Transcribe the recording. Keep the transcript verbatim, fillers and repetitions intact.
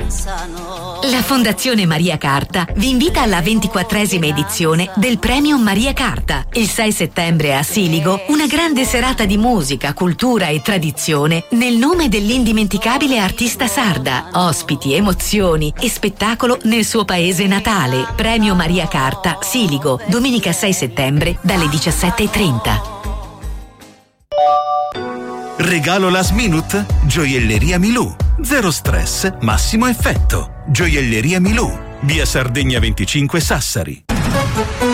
pensano. La Fondazione Maria Carta vi invita alla ventiquattresima edizione del Premio Maria Carta. Il sei settembre a Siligo, una grande serata di musica, cultura e tradizione nel nome dell'indimenticabile artista sarda. Ospiti, emozioni e spettacolo nel suo paese natale. Premio Maria Carta, Siligo, domenica sei settembre dalle diciassette e trenta. Regalo last minute? Gioielleria Milù. Zero stress, massimo effetto. Gioielleria Milù. Via Sardegna venticinque Sassari.